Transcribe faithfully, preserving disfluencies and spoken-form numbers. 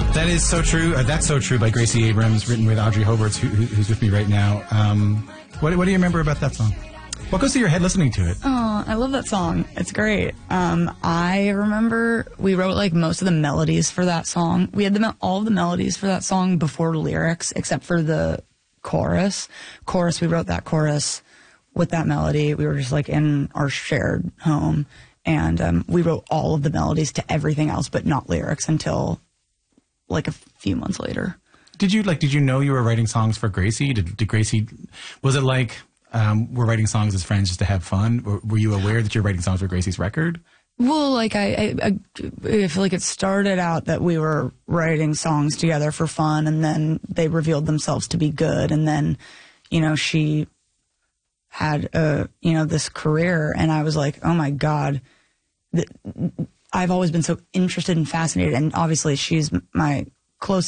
That is so true. Uh, That's So True by Gracie Abrams, written with Audrey Hobarts, who, who, who's with me right now. Um, what, what do you remember about that song? What goes through your head listening to it? Oh, I love that song. It's great. Um, I remember we wrote like most of the melodies for that song. We had the me- all of the melodies for that song before lyrics, except for the chorus. Chorus, we wrote that chorus with that melody. We were just like in our shared home, and um, we wrote all of the melodies to everything else, but not lyrics until like a few months later. Did you like? Did you know you were writing songs for Gracie? Did, did Gracie? Was it like um, we're writing songs as friends just to have fun? Or were you aware that you're writing songs for Gracie's record? Well, like I, I, I, I feel like it started out that we were writing songs together for fun, and then they revealed themselves to be good, and then, you know, she had a, you know, this career, and I was like, oh my God, th- I've always been so interested and fascinated, and obviously she's my closest